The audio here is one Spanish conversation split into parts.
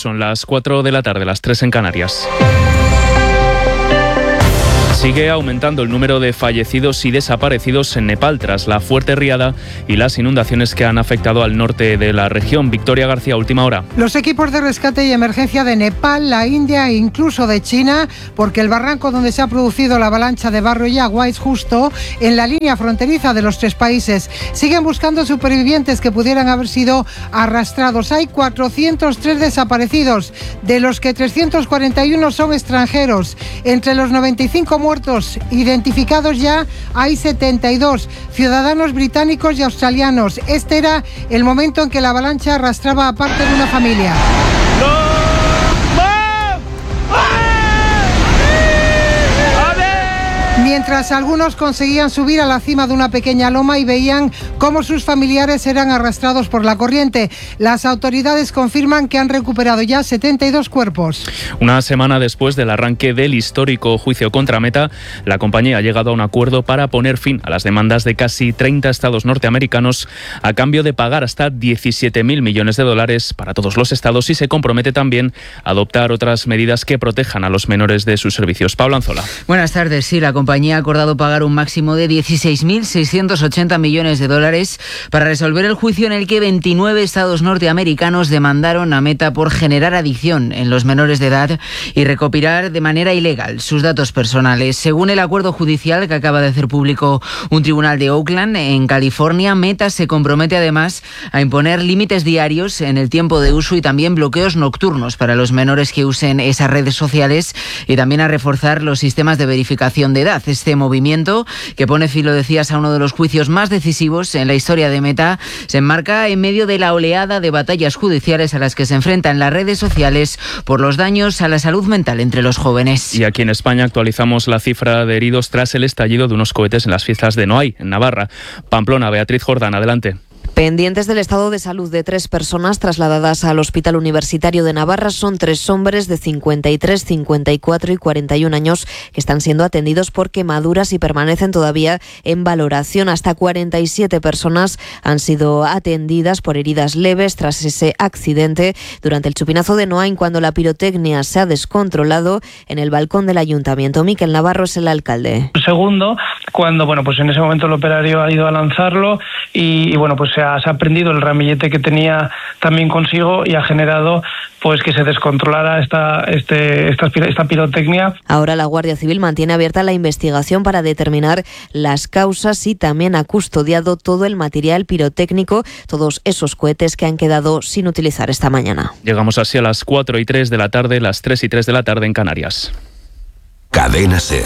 son las 4 de la tarde, las 3 en Canarias. Sigue aumentando el número de fallecidos y desaparecidos en Nepal tras la fuerte riada y las inundaciones que han afectado al norte de la región. Victoria García, última hora. Los equipos de rescate y emergencia de Nepal, la India e incluso de China, porque el barranco donde se ha producido la avalancha de barro y agua es justo en la línea fronteriza de los tres países. Siguen buscando supervivientes que pudieran haber sido arrastrados. Hay 403 desaparecidos, de los que 341 son extranjeros. Entre los 95 muertos identificados ya hay 72 ciudadanos británicos y australianos. Este era el momento en que la avalancha arrastraba a parte de una familia. Mientras algunos conseguían subir a la cima de una pequeña loma y veían cómo sus familiares eran arrastrados por la corriente. Las autoridades confirman que han recuperado ya 72 cuerpos. Una semana después del arranque del histórico juicio contra Meta, la compañía ha llegado a un acuerdo para poner fin a las demandas de casi 30 estados norteamericanos a cambio de pagar hasta 17.000 millones de dólares para todos los estados y se compromete también a adoptar otras medidas que protejan a los menores de sus servicios. Pablo Anzola. Buenas tardes. Sí, la compañía ha acordado pagar un máximo de 16.680 millones de dólares para resolver el juicio en el que 29 estados norteamericanos demandaron a Meta por generar adicción en los menores de edad y recopilar de manera ilegal sus datos personales. Según el acuerdo judicial que acaba de hacer público un tribunal de Oakland, en California, Meta se compromete además a imponer límites diarios en el tiempo de uso y también bloqueos nocturnos para los menores que usen esas redes sociales y también a reforzar los sistemas de verificación de edad. Este movimiento, que pone fin, lo decías, a uno de los juicios más decisivos en la historia de Meta, se enmarca en medio de la oleada de batallas judiciales a las que se enfrentan las redes sociales por los daños a la salud mental entre los jóvenes. Y aquí en España actualizamos la cifra de heridos tras el estallido de unos cohetes en las fiestas de Noailles, en Navarra. Pamplona, Beatriz Jordán, adelante. Pendientes del estado de salud de 3 personas trasladadas al Hospital Universitario de Navarra, son 3 hombres de 53, 54 y 41 años que están siendo atendidos por quemaduras y permanecen todavía en valoración. Hasta 47 personas han sido atendidas por heridas leves tras ese accidente durante el chupinazo de Noailles, cuando la pirotecnia se ha descontrolado en el balcón del ayuntamiento. Miquel Navarro es el alcalde. Segundo, cuando pues en ese momento el operario ha ido a lanzarlo y pues se ha prendido el ramillete que tenía también consigo y ha generado pues que se descontrolara esta pirotecnia. Ahora la Guardia Civil mantiene abierta la investigación para determinar las causas y también ha custodiado todo el material pirotécnico, todos esos cohetes que han quedado sin utilizar esta mañana. Llegamos así a las 4 y 3 de la tarde, las 3 y 3 de la tarde en Canarias. Cadena SER.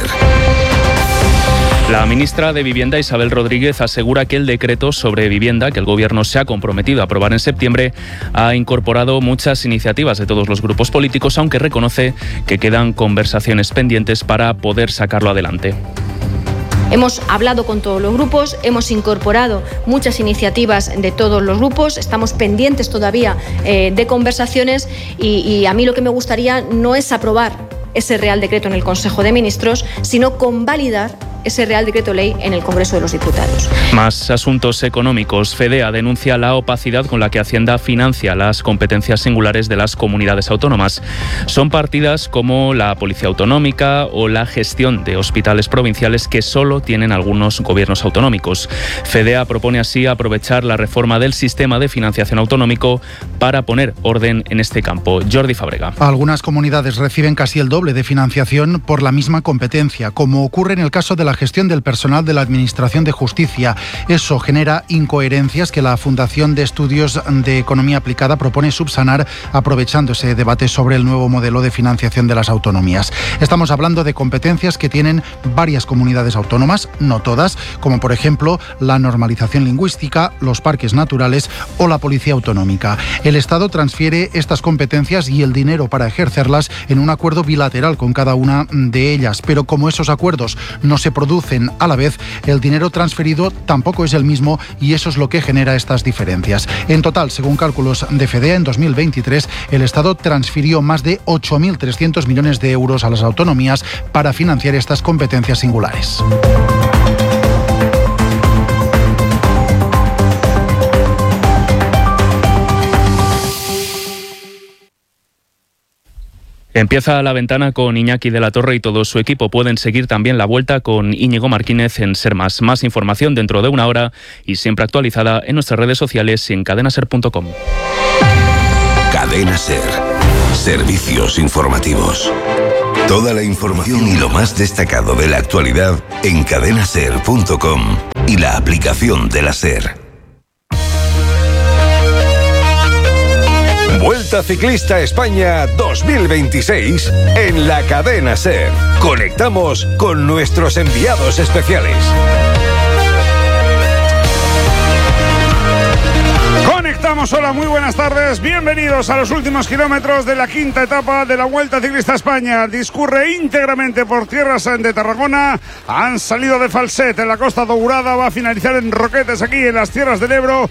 La ministra de Vivienda, Isabel Rodríguez, asegura que el decreto sobre vivienda que el Gobierno se ha comprometido a aprobar en septiembre ha incorporado muchas iniciativas de todos los grupos políticos, aunque reconoce que quedan conversaciones pendientes para poder sacarlo adelante. Hemos hablado con todos los grupos, hemos incorporado muchas iniciativas de todos los grupos, estamos pendientes todavía de conversaciones y a mí lo que me gustaría no es aprobar ese Real Decreto en el Consejo de Ministros, sino convalidar ese Real Decreto Ley en el Congreso de los Diputados. Más asuntos económicos. FEDEA denuncia la opacidad con la que Hacienda financia las competencias singulares de las comunidades autónomas. Son partidas como la Policía Autonómica o la gestión de hospitales provinciales que solo tienen algunos gobiernos autonómicos. FEDEA propone así aprovechar la reforma del sistema de financiación autonómico para poner orden en este campo. Jordi Fábrega. Algunas comunidades reciben casi el doble de financiación por la misma competencia, como ocurre en el caso de la gestión del personal de la Administración de Justicia. Eso genera incoherencias que la Fundación de Estudios de Economía Aplicada propone subsanar aprovechando ese debate sobre el nuevo modelo de financiación de las autonomías. Estamos hablando de competencias que tienen varias comunidades autónomas, no todas, como por ejemplo la normalización lingüística, los parques naturales o la Policía Autonómica. El Estado transfiere estas competencias y el dinero para ejercerlas en un acuerdo bilateral con cada una de ellas, pero como esos acuerdos no se producen a la vez, el dinero transferido tampoco es el mismo y eso es lo que genera estas diferencias. En total, según cálculos de FEDEA, en 2023 el Estado transfirió más de 8.300 millones de euros a las autonomías para financiar estas competencias singulares. Empieza la ventana con Iñaki de la Torre y todo su equipo. Pueden seguir también la vuelta con Íñigo Martínez en Ser Más. Más información dentro de una hora y siempre actualizada en nuestras redes sociales y en cadenaser.com. Cadena Ser. Servicios informativos. Toda la información y lo más destacado de la actualidad en cadenaser.com y la aplicación de la Ser. Vuelta Ciclista España 2026 en la Cadena Ser. Conectamos con nuestros enviados especiales. Conectamos, hola, muy buenas tardes, bienvenidos a los últimos kilómetros de la quinta etapa de la Vuelta Ciclista España. Discurre íntegramente por tierras de Tarragona, han salido de Falset en la Costa Dourada, va a finalizar en Roquetes aquí en las tierras del Ebro,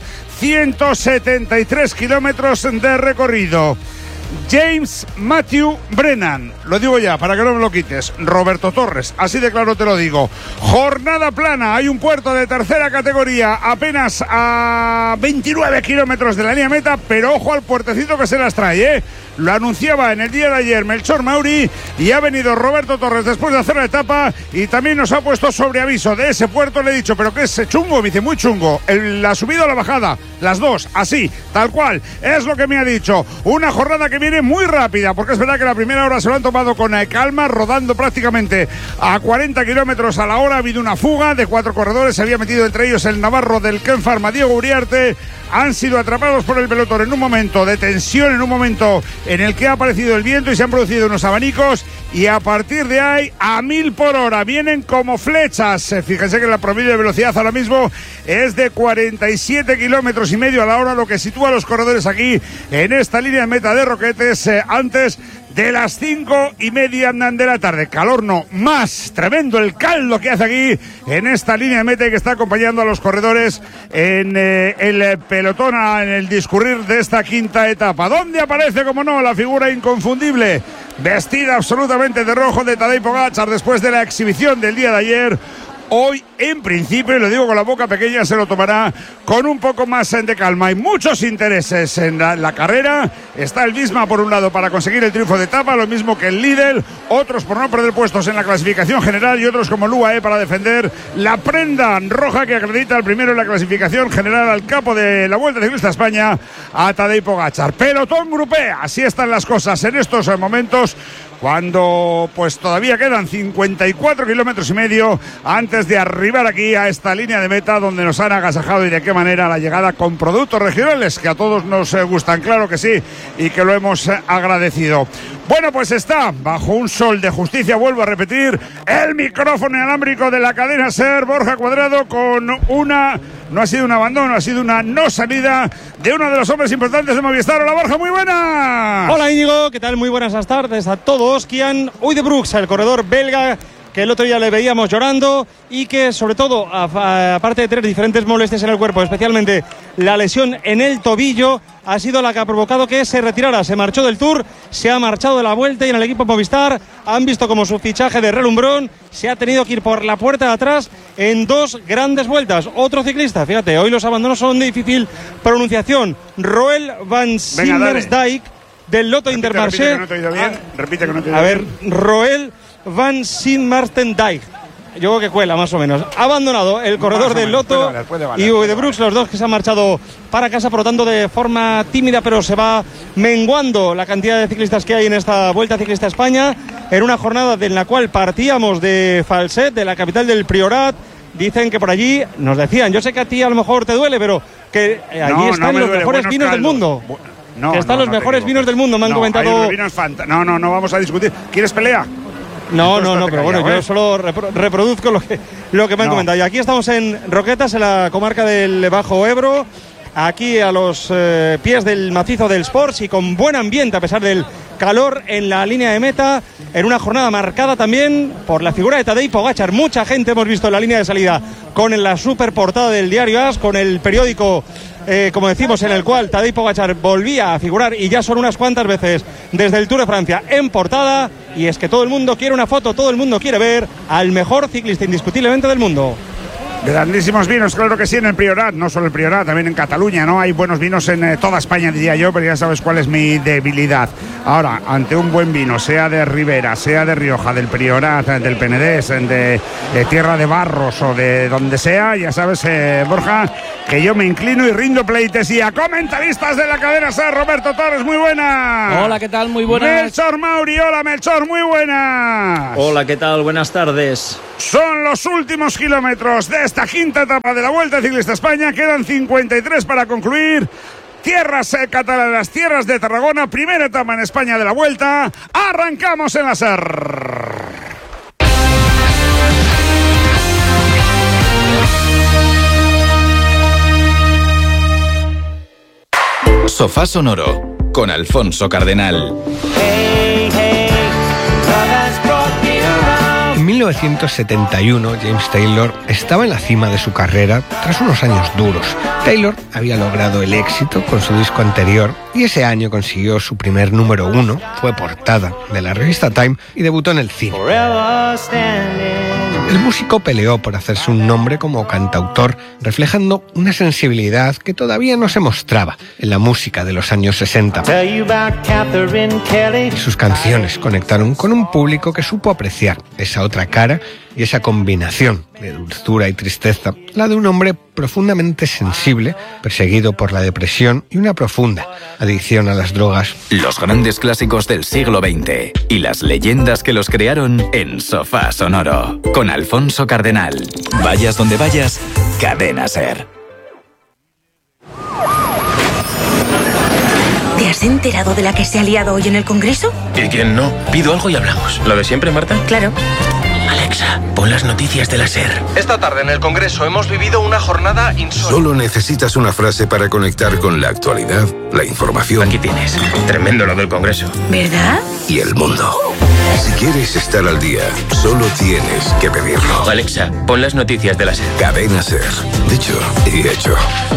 173 kilómetros de recorrido. James Matthew Brennan, lo digo ya para que no me lo quites, Roberto Torres, así de claro te lo digo. Jornada plana, hay un puerto de tercera categoría apenas a 29 kilómetros de la línea meta, pero ojo al puertecito que se las trae, Lo anunciaba en el día de ayer Melchor Mauri y ha venido Roberto Torres después de hacer la etapa y también nos ha puesto sobre aviso de ese puerto. Le he dicho, pero que es chungo, me dice, muy chungo, la subida o la bajada, las dos, así, tal cual, es lo que me ha dicho. Una jornada que viene muy rápida, porque es verdad que la primera hora se lo han tomado con calma, rodando prácticamente a 40 kilómetros a la hora. Ha habido una fuga de 4 corredores, se había metido entre ellos el navarro del Ken Pharma, Diego Uriarte. Han sido atrapados por el pelotón en un momento de tensión, en un momento en el que ha aparecido el viento y se han producido unos abanicos, y a partir de ahí a 1000 por hora vienen como flechas. Fíjense que la promedio de velocidad ahora mismo es de 47 kilómetros y medio a la hora, lo que sitúa a los corredores aquí en esta línea de meta de Roquetes antes de las 5:30 de la tarde. Calor no, más tremendo el caldo que hace aquí en esta línea de meta y que está acompañando a los corredores en el pelotón, en el discurrir de esta quinta etapa, donde aparece, como no, la figura inconfundible, vestida absolutamente de rojo, de Tadej Pogačar, después de la exhibición del día de ayer. Hoy, en principio, y lo digo con la boca pequeña, se lo tomará con un poco más de calma. Hay muchos intereses en la carrera. Está el Visma, por un lado, para conseguir el triunfo de etapa, lo mismo que el líder. Otros por no perder puestos en la clasificación general y otros como el UAE para defender la prenda roja que acredita al primero en la clasificación general, al capo de la Vuelta Ciclista España, a Tadej Pogačar. Pelotón grupé, así están las cosas en estos momentos, cuando pues todavía quedan 54 kilómetros y medio antes de arribar aquí a esta línea de meta, donde nos han agasajado, y de qué manera, la llegada con productos regionales que a todos nos gustan, claro que sí, y que lo hemos agradecido. Bueno, pues está bajo un sol de justicia, vuelvo a repetir, el micrófono inalámbrico de la cadena SER, Borja Cuadrado, con no ha sido un abandono, ha sido una no salida de uno de los hombres importantes de Movistar. Hola, Borja, muy buenas. Hola, Íñigo, ¿qué tal? Muy buenas tardes a todos. Kian Uijtdebroeks, el corredor belga, que el otro día le veíamos llorando y que, sobre todo, aparte de tener diferentes molestias en el cuerpo, especialmente la lesión en el tobillo, ha sido la que ha provocado que se retirara. Se marchó del Tour, se ha marchado de la Vuelta, y en el equipo Movistar han visto como su fichaje de relumbrón se ha tenido que ir por la puerta de atrás en 2 grandes vueltas. Otro ciclista, fíjate, hoy los abandonos son de difícil pronunciación. Roel van Simmersdijk, del Lotto Intermarché. Repite que no te he oído bien. A ver, Roel van Simmersdijk, yo creo que cuela más o menos. Ha abandonado el corredor del Lotto y Uijtdebroeks, los dos que se han marchado para casa, por lo tanto de forma tímida, pero se va menguando la cantidad de ciclistas que hay en esta Vuelta Ciclista España, en una jornada en la cual partíamos de Falset, de la capital del Priorat. Dicen que por allí, nos decían, yo sé que a ti a lo mejor te duele, pero que allí están los mejores vinos del mundo. Que están los mejores vinos del mundo, me han comentado. No vamos a discutir. ¿Quieres pelea? No, pero bueno, yo solo reproduzco lo que me han comentado. Y aquí estamos en Roquetas, en la comarca del Bajo Ebro, aquí a los pies del macizo del Sports, y con buen ambiente a pesar del calor en la línea de meta, en una jornada marcada también por la figura de Tadej Pogačar. Mucha gente hemos visto en la línea de salida con la super portada del diario AS, con el periódico, como decimos, en el cual Tadej Pogačar volvía a figurar, y ya son unas cuantas veces desde el Tour de Francia en portada. Y es que todo el mundo quiere una foto, todo el mundo quiere ver al mejor ciclista indiscutiblemente del mundo. Grandísimos vinos, claro que sí, en el Priorat, no solo el Priorat, también en Cataluña, ¿no? Hay buenos vinos en toda España, diría yo, pero ya sabes cuál es mi debilidad. Ahora, ante un buen vino, sea de Ribera, sea de Rioja, del Priorat, del Penedés, de Tierra de Barros o de donde sea, ya sabes, Borja, que yo me inclino y rindo pleitesía. Comentaristas de la cadena SER, Roberto Torres, muy buena. Hola, ¿qué tal? Muy buenas. Melchor Mauri, hola Melchor, muy buenas. Hola, ¿qué tal? Buenas tardes. Son los últimos kilómetros de esta quinta etapa de la Vuelta Ciclista España. Quedan 53 para concluir. Tierras catalanas, tierras de Tarragona. Primera etapa en España de la Vuelta. Arrancamos en la SER. Sofá Sonoro con Alfonso Cardenal. En 1971, James Taylor estaba en la cima de su carrera tras unos años duros. Taylor había logrado el éxito con su disco anterior y ese año consiguió su primer número 1, fue portada de la revista Time y debutó en el cine. El músico peleó por hacerse un nombre como cantautor, reflejando una sensibilidad que todavía no se mostraba en la música de los años 60. Y sus canciones conectaron con un público que supo apreciar esa otra cara y esa combinación de dulzura y tristeza, la de un hombre profundamente sensible, perseguido por la depresión y una profunda adicción a las drogas. Los grandes clásicos del siglo XX y las leyendas que los crearon en Sofá Sonoro con Alfonso Cardenal. Vayas donde vayas, Cadena SER. ¿Te has enterado de la que se ha liado hoy en el Congreso? ¿Y quién no? Pido algo y hablamos. ¿Lo de siempre, Marta? Claro. Alexa, pon las noticias de la SER. Esta tarde en el Congreso hemos vivido una jornada insólita. Solo necesitas una frase para conectar con la actualidad, la información. Aquí tienes. Tremendo lo del Congreso. ¿Verdad? Y el mundo. Si quieres estar al día, solo tienes que pedirlo. Alexa, pon las noticias de la SER. Cadena SER. Dicho y hecho.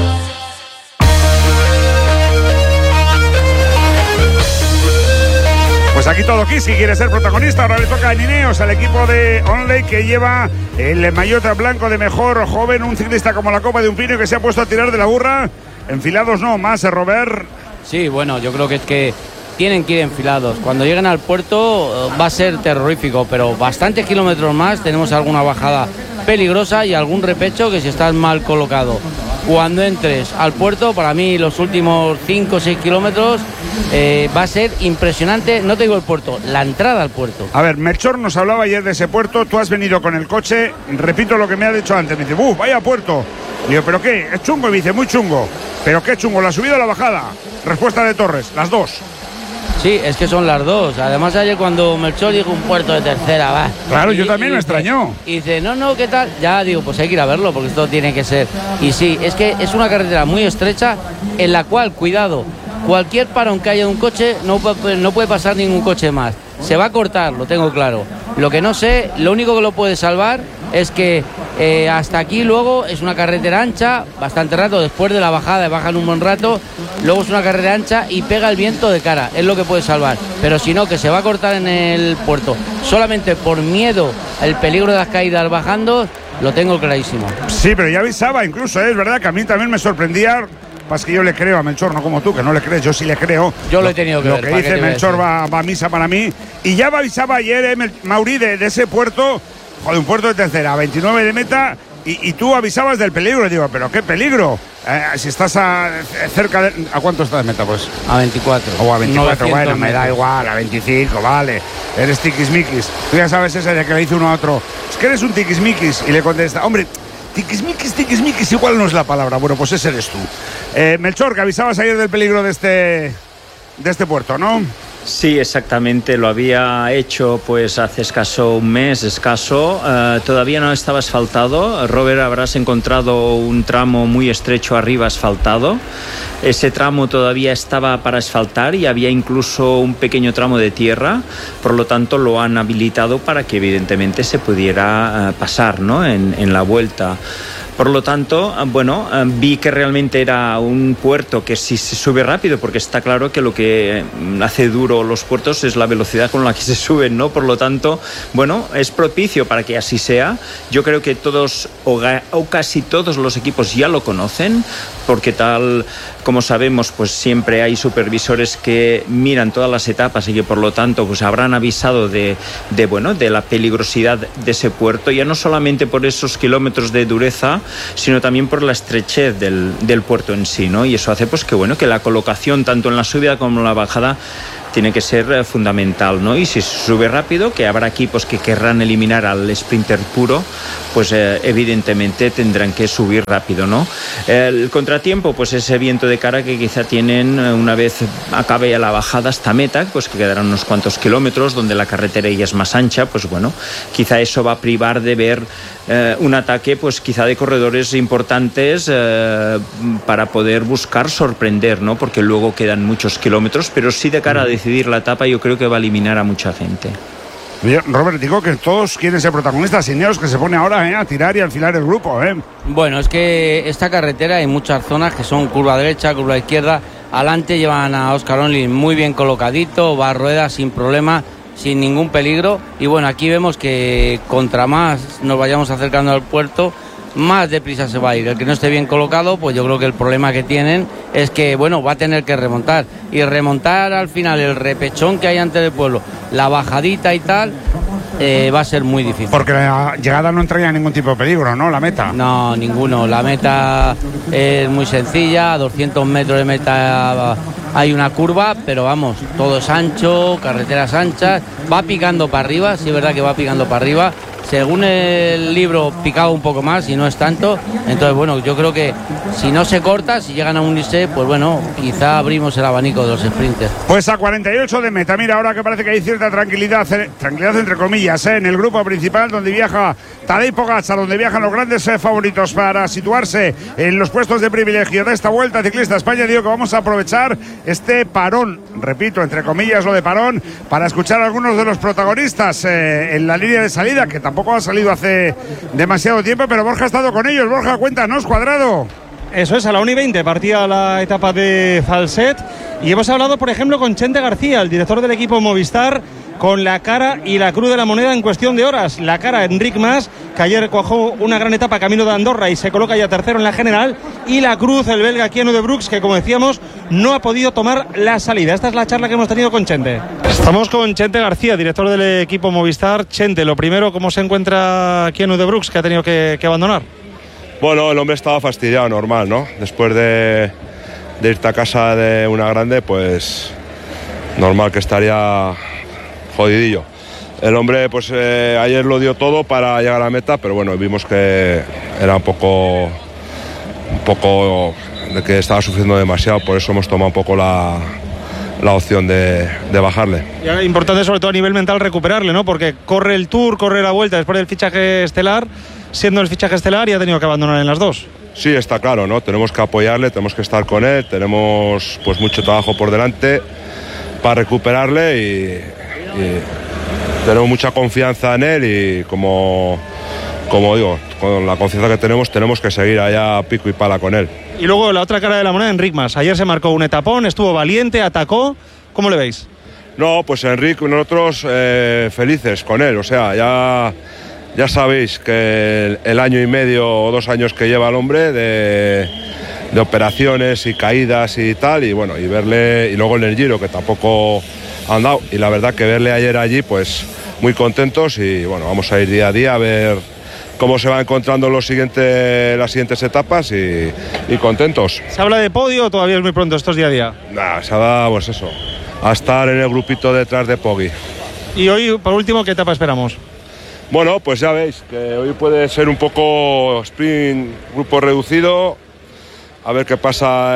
Pues aquí todo Kiski quiere ser protagonista. Ahora le toca a Nineos, al equipo de Onley, que lleva el maillot blanco de mejor joven, un ciclista como la copa de un pino que se ha puesto a tirar de la burra. Enfilados no, más, Robert. Sí, bueno, yo creo que es que tienen que ir enfilados. Cuando lleguen al puerto va a ser terrorífico, pero bastantes kilómetros más tenemos alguna bajada peligrosa y algún repecho que si estás mal colocado. Cuando entres al puerto, para mí los últimos 5 o 6 kilómetros va a ser impresionante, no te digo el puerto, la entrada al puerto. A ver, Melchor nos hablaba ayer de ese puerto, tú has venido con el coche, repito lo que me ha dicho antes, me dice, vaya puerto. Le digo, ¿pero qué? ¿Es chungo? Y me dice, muy chungo. ¿Pero qué chungo? ¿La subida o la bajada? Respuesta de Torres, las dos. Sí, es que son las dos. Además ayer cuando Melchor dijo un puerto de tercera, va. Claro, yo también me extrañó. Y dice, no, ¿qué tal? Ya digo, pues hay que ir a verlo porque esto tiene que ser. Y sí, es que es una carretera muy estrecha en la cual, cuidado, cualquier parón que haya de un coche no puede pasar ningún coche más. Se va a cortar, lo tengo claro. Lo que no sé, lo único que lo puede salvar es que hasta aquí luego es una carretera ancha, bastante rato, después de la bajada, bajan un buen rato, luego es una carretera ancha y pega el viento de cara, es lo que puede salvar. Pero si no, que se va a cortar en el puerto, solamente por miedo al peligro de las caídas bajando, lo tengo clarísimo. Sí, pero ya avisaba incluso, es verdad que a mí también me sorprendía. Pasa que yo le creo a Melchor, no como tú, que no le crees, yo sí le creo. Yo lo he tenido que ver. Lo que dice Melchor va a misa para mí. Y ya avisaba ayer Mauri de ese puerto, joder, un puerto de tercera, 29 de meta, y tú avisabas del peligro. Y digo, ¿pero qué peligro? Si estás cerca de... ¿A cuánto estás de meta, pues? A 24. O a 24, bueno, me da metros. igual, a 25, vale. Eres tiquismiquis. Tú ya sabes ese de que le dice uno a otro, es que eres un tiquismiquis. Y le contesta, hombre... Tiquismiquis, igual no es la palabra. Bueno, pues ese eres tú. Melchor, que avisabas ayer del peligro de este puerto, ¿no? Sí, exactamente, lo había hecho pues hace escaso un mes, todavía no estaba asfaltado. Robert, habrás encontrado un tramo muy estrecho arriba asfaltado. Ese tramo todavía estaba para asfaltar y había incluso un pequeño tramo de tierra, por lo tanto lo han habilitado para que evidentemente se pudiera pasar, ¿no? en la vuelta. Por lo tanto, bueno, vi que realmente era un puerto que sí se sube rápido, porque está claro que lo que hace duro los puertos es la velocidad con la que se suben, ¿no? Por lo tanto, bueno, es propicio para que así sea. Yo creo que todos o casi todos los equipos ya lo conocen, porque tal como sabemos, pues siempre hay supervisores que miran todas las etapas y que por lo tanto pues habrán avisado de la peligrosidad de ese puerto, ya no solamente por esos kilómetros de dureza, sino también por la estrechez del puerto en sí, ¿no? Y eso hace pues que la colocación tanto en la subida como en la bajada tiene que ser fundamental, ¿no? Y si se sube rápido, que habrá equipos que querrán eliminar al sprinter puro, pues evidentemente tendrán que subir rápido, ¿no? El contratiempo, pues ese viento de cara que quizá tienen una vez acabe la bajada hasta meta, pues que quedarán unos cuantos kilómetros, donde la carretera ya es más ancha, pues bueno, quizá eso va a privar de ver un ataque, pues quizá de corredores importantes para poder buscar sorprender, ¿no? Porque luego quedan muchos kilómetros, pero sí de cara a decidir la etapa yo creo que va a eliminar a mucha gente. Robert, digo que todos quieren ser protagonistas. Ineos, que se pone ahora a tirar y alfilar el grupo. Bueno, es que esta carretera hay muchas zonas que son curva derecha, curva izquierda. Adelante llevan a Óscar Onlin muy bien colocadito, va a ruedas sin problema, sin ningún peligro. Y bueno, aquí vemos que contra más nos vayamos acercando al puerto, más deprisa se va a ir. El que no esté bien colocado, pues yo creo que el problema que tienen es que, bueno, va a tener que remontar. Y remontar al final el repechón que hay antes del pueblo, la bajadita y tal, va a ser muy difícil. Porque la llegada no entraña ningún tipo de peligro, ¿no? La meta. No, ninguno. La meta es muy sencilla, a 200 metros de meta hay una curva, pero vamos, todo es ancho, carreteras anchas, va picando para arriba, sí es verdad que va picando para arriba. Según el libro picaba un poco más y no es tanto, entonces bueno, yo creo que si no se corta, si llegan a unirse, pues bueno, quizá abrimos el abanico de los sprinters. Pues a 48 de meta, mira, ahora que parece que hay cierta tranquilidad entre comillas, en el grupo principal donde viaja Tadej Pogačar, donde viajan los grandes favoritos para situarse en los puestos de privilegio de esta Vuelta Ciclista España. Digo que vamos a aprovechar este parón, repito, entre comillas lo de parón, para escuchar a algunos de los protagonistas en la línea de salida, que tampoco ha salido hace demasiado tiempo, pero Borja ha estado con ellos. Borja, cuéntanos, Cuadrado. Eso es, a la 1:20 partía la etapa de Falset y hemos hablado, por ejemplo, con Chente García, el director del equipo Movistar, con la cara y la cruz de la moneda en cuestión de horas. La cara, Enric Mas, que ayer cuajó una gran etapa camino de Andorra y se coloca ya tercero en la general, y la cruz, el belga Keanu de Brooks, que como decíamos no ha podido tomar la salida. Esta es la charla que hemos tenido con Chente. Estamos con Chente García, director del equipo Movistar. Chente, lo primero, ¿cómo se encuentra Keanu de Brooks, que ha tenido que abandonar? Bueno, el hombre estaba fastidiado, normal, ¿no? Después de irte a casa de una grande, pues normal que estaría jodidillo. El hombre, pues ayer lo dio todo para llegar a la meta, pero bueno, vimos que era un poco de que estaba sufriendo demasiado, por eso hemos tomado un poco la opción de bajarle. Y ahora, importante sobre todo a nivel mental recuperarle, ¿no? Porque corre el Tour, corre la Vuelta después del fichaje estelar, siendo el fichaje estelar, y ha tenido que abandonar en las dos. Sí, está claro, ¿no? Tenemos que apoyarle, tenemos que estar con él, tenemos pues mucho trabajo por delante para recuperarle y tenemos mucha confianza en él y como digo, con la confianza que tenemos que seguir allá pico y pala con él. Y luego la otra cara de la moneda, Enric Mas. Ayer se marcó un etapón, estuvo valiente, atacó. ¿Cómo le veis? No, pues Enric, nosotros felices con él. O sea, ya sabéis que el año y medio o 2 años que lleva el hombre de operaciones y caídas y tal, y bueno, y verle, y luego en el Giro, que tampoco han dado, y la verdad que verle ayer allí, pues muy contentos, y bueno, vamos a ir día a día a ver cómo se va encontrando las siguientes etapas y contentos. ¿Se habla de podio o todavía es muy pronto, estos día a día? Nah, se va, pues eso, a estar en el grupito detrás de Poggi. Y hoy, por último, ¿qué etapa esperamos? Bueno, pues ya veis que hoy puede ser un poco sprint, grupo reducido, a ver qué pasa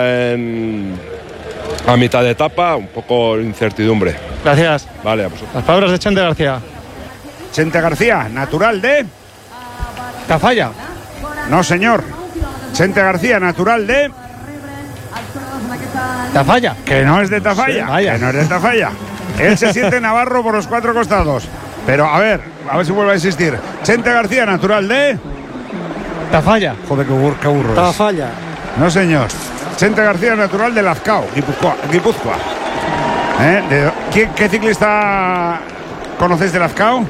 a mitad de etapa, un poco incertidumbre. Gracias. Vale, a vosotros. Las palabras de Chente García. Chente García, natural de Tafalla. No, señor. Chente García, natural de Tafalla. Que no es de Tafalla. Sí, que no es de Tafalla. Él se siente navarro por los 4 costados. Pero a ver si vuelve a insistir. Chente García, natural de Tafalla. Joder, qué burro. Tafalla. No, señor. Chente García, natural de Lazcao, Guipúzcoa. ¿Qué ciclista conocéis de Lazcao?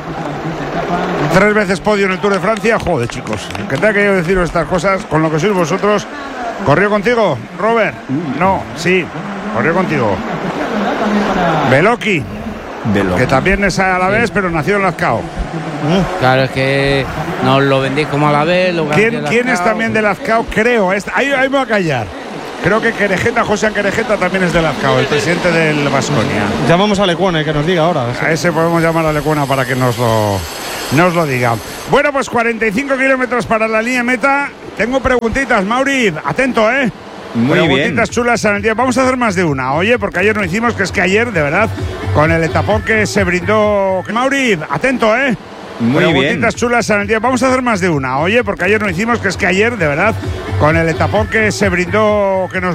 3 veces podio en el Tour de Francia. Joder, chicos, que tenga que yo deciros estas cosas con lo que sois vosotros. ¿Corrió contigo, Robert? No, sí, corrió contigo. Beloki, que también es a la vez, pero nació en Lazcao. Claro, es que nos lo vendéis como a la vez. ¿Quién es también de Lazcao? Creo, ahí me voy a callar. Creo que Querejeta, José Querejeta también es de Lazcao, el presidente del Baskonia. Llamamos a Lecuona, que nos diga ahora. A ese podemos llamar a Lecuona para que nos lo diga. Bueno, pues 45 kilómetros para la línea meta. Tengo preguntitas, Mauri, atento, Muy preguntitas bien. chulas en el día. Vamos a hacer más de una, oye, porque ayer no hicimos, que es que ayer, de verdad, con el etapón que se brindó. Mauri, atento, Muy bien. preguntitas chulas en el día. Vamos a hacer más de una, oye, porque ayer no hicimos, que es que ayer, de verdad, con el etapón que se brindó, que nos